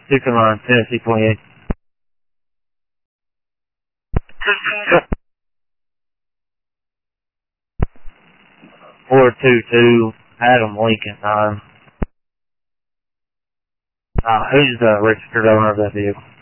Chicken line, Tennessee 28. 422 Adam Lincoln. Who's the registered owner of that vehicle?